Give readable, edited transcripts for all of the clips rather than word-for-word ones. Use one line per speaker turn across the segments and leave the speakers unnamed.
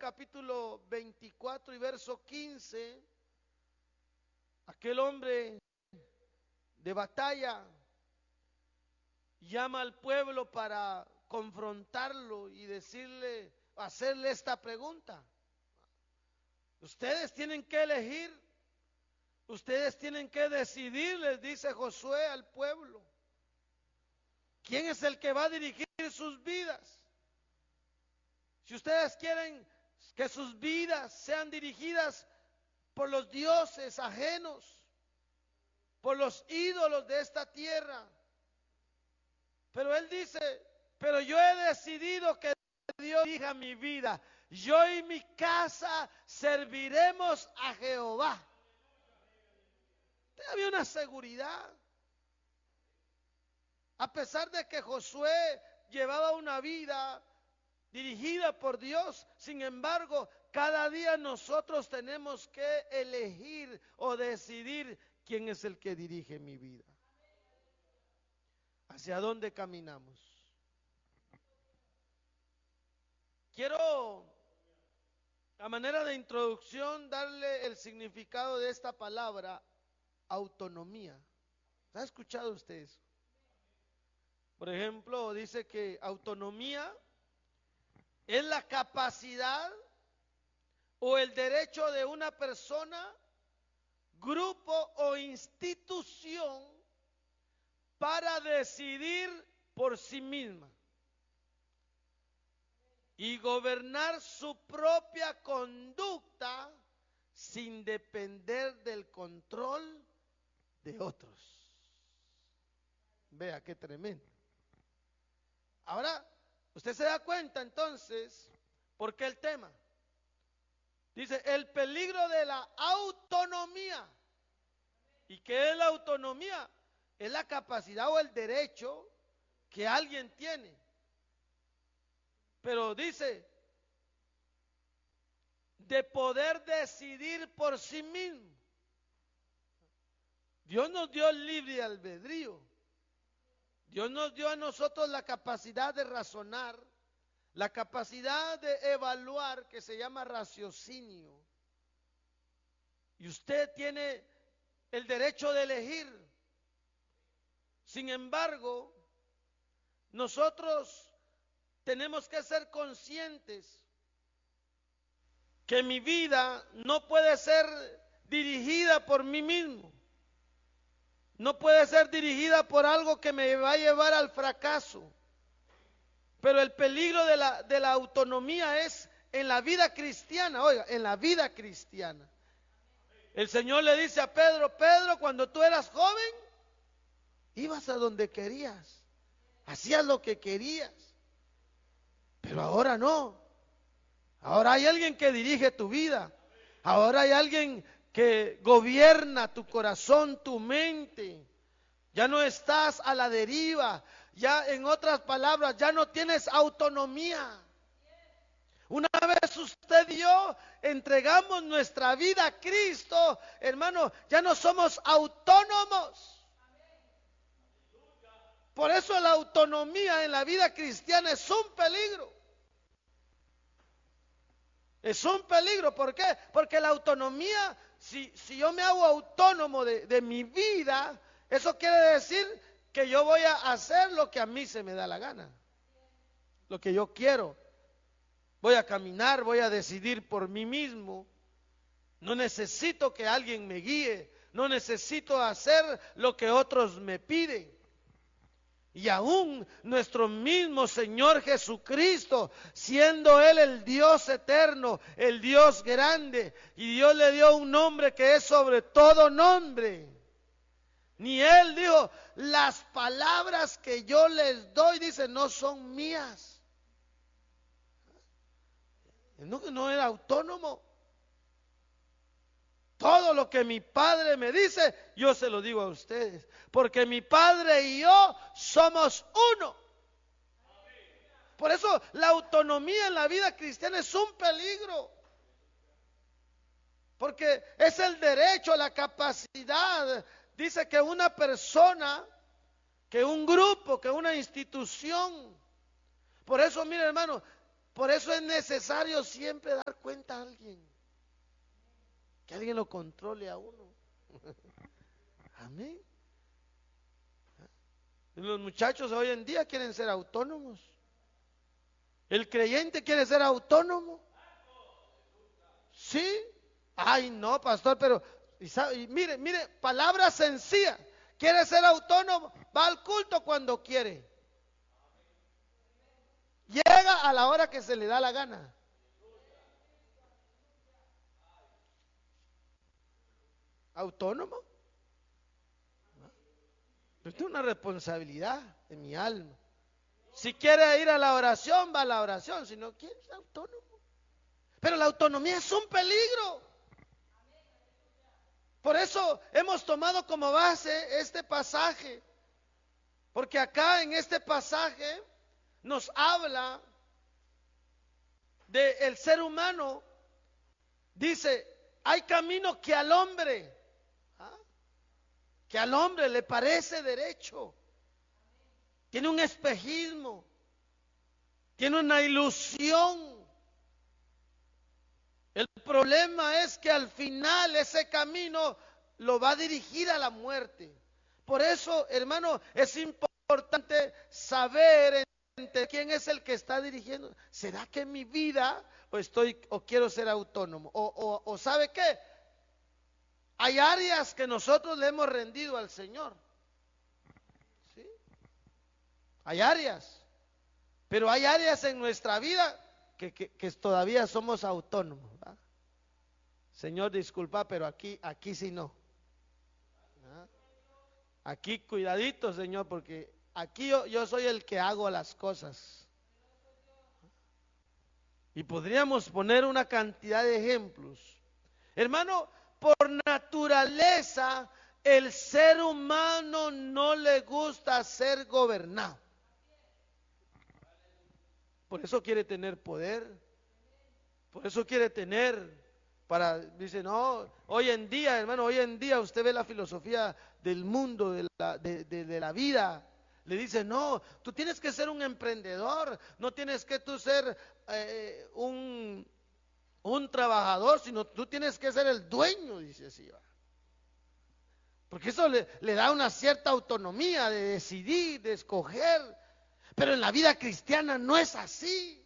capítulo 24 y verso 15, aquel hombre de batalla llama al pueblo para confrontarlo y decirle, hacerle esta pregunta. Ustedes tienen que elegir, ustedes tienen que decidir, les dice Josué al pueblo. ¿Quién es el que va a dirigir sus vidas? Si ustedes quieren que sus vidas sean dirigidas por los dioses ajenos, por los ídolos de esta tierra. Pero él dice, pero yo he decidido que Dios dirija mi vida. Yo y mi casa serviremos a Jehová. Había una seguridad. A pesar de que Josué llevaba una vida dirigida por Dios, sin embargo, cada día nosotros tenemos que elegir o decidir quién es el que dirige mi vida. ¿Hacia dónde caminamos? Quiero, a manera de introducción, darle el significado de esta palabra, autonomía. ¿Ha escuchado usted eso? Por ejemplo, dice que autonomía es la capacidad o el derecho de una persona, grupo o institución para decidir por sí misma y gobernar su propia conducta sin depender del control de otros. Vea qué tremendo. Ahora, usted se da cuenta entonces, ¿por qué el tema? Dice, el peligro de la autonomía. ¿Y qué es la autonomía? Es la capacidad o el derecho que alguien tiene. Pero dice, de poder decidir por sí mismo. Dios nos dio el libre albedrío. Dios nos dio a nosotros la capacidad de razonar, la capacidad de evaluar, que se llama raciocinio. Y usted tiene el derecho de elegir. Sin embargo, nosotros tenemos que ser conscientes que mi vida no puede ser dirigida por mí mismo. No puede ser dirigida por algo que me va a llevar al fracaso. Pero el peligro de la autonomía es en la vida cristiana. Oiga, en la vida cristiana. El Señor le dice a Pedro, Pedro, cuando tú eras joven, ibas a donde querías, hacías lo que querías. Pero ahora no. Ahora hay alguien que dirige tu vida. Ahora hay alguien que gobierna tu corazón, tu mente. Ya no estás a la deriva. Ya, en otras palabras, ya no tienes autonomía. Una vez usted y yo entregamos nuestra vida a Cristo, hermano, ya no somos autónomos. Por eso la autonomía en la vida cristiana es un peligro. Es un peligro, ¿por qué? Porque la autonomía, si yo me hago autónomo de mi vida, eso quiere decir que yo voy a hacer lo que a mí se me da la gana, lo que yo quiero. Voy a caminar, voy a decidir por mí mismo. No necesito que alguien me guíe, no necesito hacer lo que otros me piden. Y aún nuestro mismo Señor Jesucristo, siendo Él el Dios eterno, el Dios grande, y Dios le dio un nombre que es sobre todo nombre. Ni Él dijo, las palabras que yo les doy, dice, no son mías. No era autónomo. Todo lo que mi Padre me dice, yo se lo digo a ustedes. Porque mi Padre y yo somos uno. Por eso la autonomía en la vida cristiana es un peligro. Porque es el derecho, la capacidad. Dice que una persona, que un grupo, que una institución. Por eso, mire hermano, Por eso es necesario siempre dar cuenta a alguien. Que alguien lo controle a uno. Amén. Los muchachos hoy en día quieren ser autónomos. El creyente quiere ser autónomo. Sí. Ay, no, pastor, pero y mire, palabra sencilla. Quiere ser autónomo, va al culto cuando quiere. Llega a la hora que se le da la gana. ¿Autónomo? Yo tengo una responsabilidad en mi alma. Si quiere ir a la oración, va a la oración. Si no quiere, es autónomo. Pero la autonomía es un peligro. Por eso hemos tomado como base este pasaje. Porque acá en este pasaje nos habla del ser humano. Dice, hay camino que al hombre le parece derecho. Tiene un espejismo, tiene una ilusión. El problema es que al final ese camino lo va a dirigir a la muerte. Por eso, hermano, es importante saber entre quién es el que está dirigiendo. ¿Será que en mi vida o quiero ser autónomo? O ¿sabe qué? Hay áreas que nosotros le hemos rendido al Señor. ¿Sí? Hay áreas. Pero hay áreas en nuestra vida que todavía somos autónomos. ¿Va? Señor, disculpa, pero aquí sí no. ¿Ah? Aquí cuidadito, Señor, porque aquí yo soy el que hago las cosas. Y podríamos poner una cantidad de ejemplos. Hermano, por naturaleza, el ser humano no le gusta ser gobernado. Por eso quiere tener poder. Por eso quiere dice, no, hoy en día, hermano, hoy en día usted ve la filosofía del mundo, de la vida. Le dice, no, tú tienes que ser un emprendedor, no tienes que tú ser un trabajador, sino tú tienes que ser el dueño, dice así. Porque eso le da una cierta autonomía de decidir, de escoger. Pero en la vida cristiana no es así.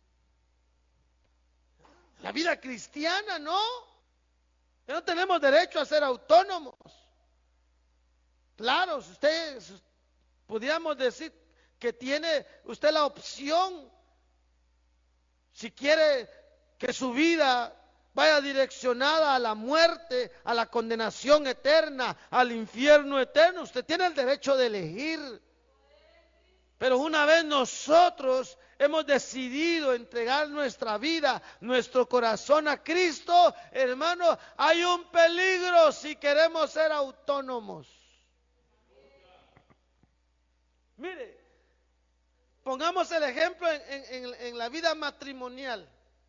La vida cristiana no. No tenemos derecho a ser autónomos. Claro, podríamos decir que tiene usted la opción, si quiere que su vida vaya direccionada a la muerte, a la condenación eterna, al infierno eterno, usted tiene el derecho de elegir. Pero una vez nosotros hemos decidido entregar nuestra vida, nuestro corazón a Cristo, hermano, hay un peligro si queremos ser autónomos. Mire, pongamos el ejemplo en la vida matrimonial.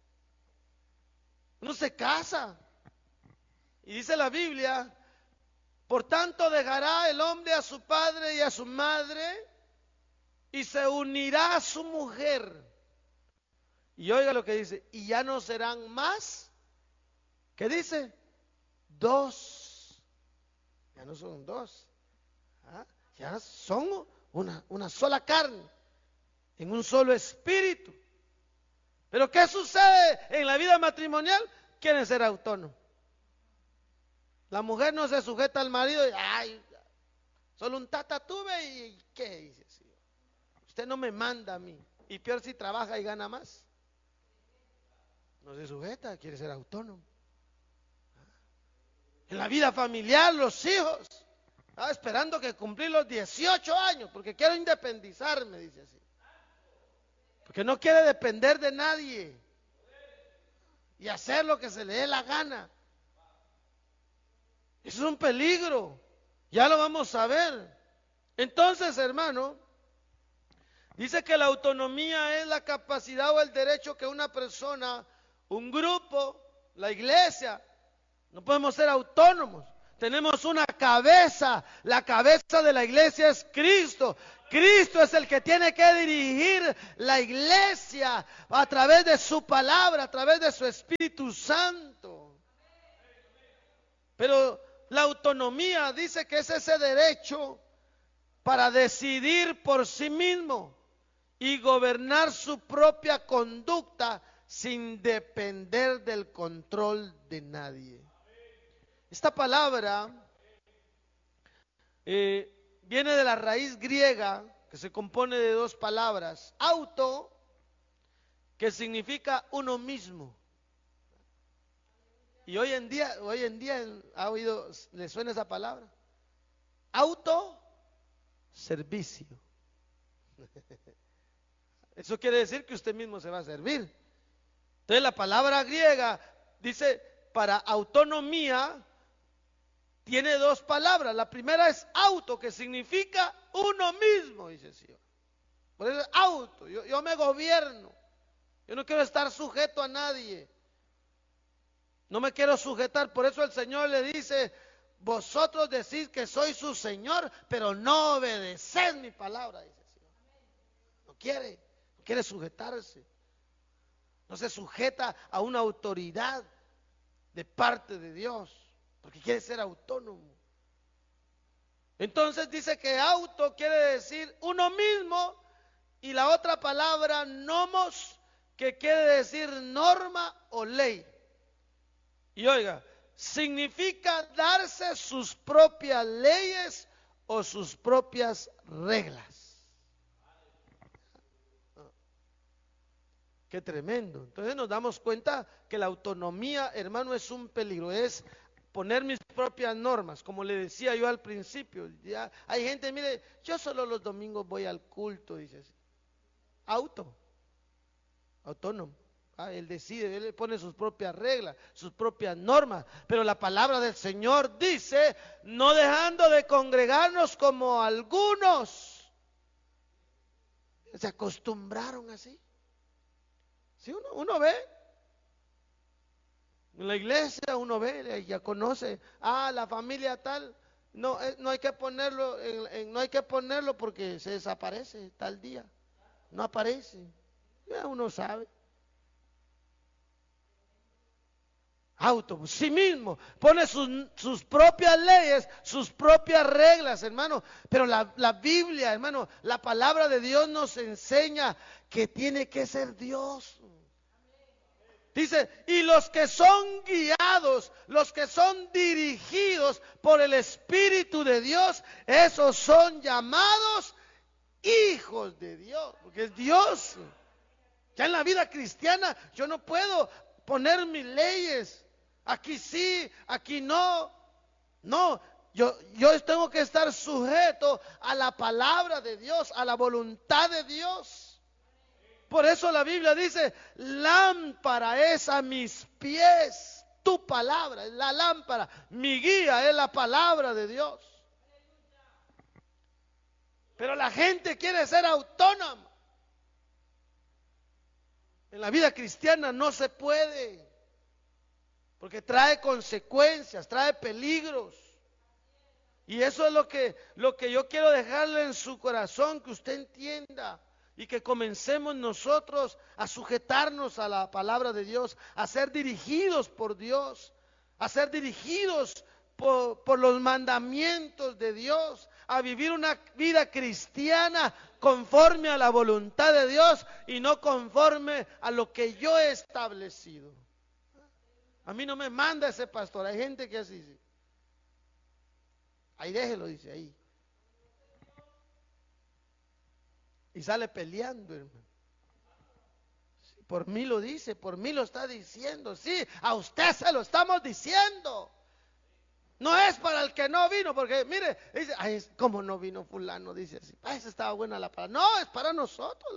Uno se casa y dice la Biblia, por tanto dejará el hombre a su padre y a su madre y se unirá a su mujer. Y oiga lo que dice, y ya no serán más, ¿qué dice? Dos. Ya no son dos, ya son una sola carne, en un solo espíritu. Pero ¿qué sucede en la vida matrimonial? Quieren ser autónomos. La mujer no se sujeta al marido y, ay, solo un tata tuve y ¿qué dice? Usted no me manda a mí. Y peor si trabaja y gana más. No se sujeta, quiere ser autónomo. En la vida familiar, los hijos, esperando que cumplir los 18 años, porque quiero independizarme, dice así. Porque no quiere depender de nadie y hacer lo que se le dé la gana. Eso es un peligro. Ya lo vamos a ver. Entonces, hermano, dice que la autonomía es la capacidad o el derecho que una persona, un grupo, la iglesia, no podemos ser autónomos. Tenemos una cabeza, la cabeza de la iglesia es Cristo, Cristo es el que tiene que dirigir la iglesia a través de su palabra, a través de su Espíritu Santo. Pero la autonomía dice que es ese derecho para decidir por sí mismo y gobernar su propia conducta sin depender del control de nadie. Esta palabra viene de la raíz griega que se compone de dos palabras. Auto, que significa uno mismo. Y hoy en día ¿ha oído, le suena esa palabra? Auto, servicio. Eso quiere decir que usted mismo se va a servir. Entonces la palabra griega dice para autonomía tiene dos palabras. La primera es auto, que significa uno mismo, dice el Señor. Por eso es auto, yo me gobierno. Yo no quiero estar sujeto a nadie. No me quiero sujetar. Por eso el Señor le dice, vosotros decís que soy su Señor, pero no obedeced mi palabra, dice el Señor. No quiere sujetarse. No se sujeta a una autoridad de parte de Dios, porque quiere ser autónomo. Entonces dice que auto quiere decir uno mismo, y la otra palabra nomos, que quiere decir norma o ley. Y oiga, significa darse sus propias leyes o sus propias reglas. Qué tremendo. Entonces nos damos cuenta que la autonomía, hermano, es un peligro, es poner mis propias normas, como le decía yo al principio. Ya hay gente, mire, yo solo los domingos voy al culto, dice así. Autónomo. Él decide, él pone sus propias reglas, sus propias normas, pero la palabra del Señor dice, no dejando de congregarnos como algunos se acostumbraron así. Si uno ve en la iglesia, uno ve, ya conoce, la familia tal, no hay que ponerlo, no hay que ponerlo porque se desaparece tal día, no aparece, ya uno sabe. Sí mismo, pone sus propias leyes, sus propias reglas, hermano. Pero la Biblia, hermano, la palabra de Dios nos enseña que tiene que ser Dios. Dice, y los que son guiados, los que son dirigidos por el Espíritu de Dios, esos son llamados hijos de Dios, porque es Dios. Ya en la vida cristiana yo no puedo poner mis leyes. Aquí sí, aquí no. No, yo tengo que estar sujeto a la palabra de Dios, a la voluntad de Dios. Por eso la Biblia dice, lámpara es a mis pies tu palabra, es la lámpara, mi guía es la palabra de Dios. Pero la gente quiere ser autónoma. En la vida cristiana no se puede. Porque trae consecuencias, trae peligros. Y eso es lo que yo quiero dejarle en su corazón, que usted entienda. Y que comencemos nosotros a sujetarnos a la palabra de Dios, a ser dirigidos por Dios, a ser dirigidos por los mandamientos de Dios, a vivir una vida cristiana conforme a la voluntad de Dios y no conforme a lo que yo he establecido. A mí no me manda ese pastor, hay gente que así dice. Ahí déjelo, dice ahí. Y sale peleando, hermano. Sí, por mí lo dice, por mí lo está diciendo. Sí, a usted se lo estamos diciendo. No es para el que no vino, porque mire, dice, como no vino fulano, dice así. Esa estaba buena la palabra. No, es para nosotros.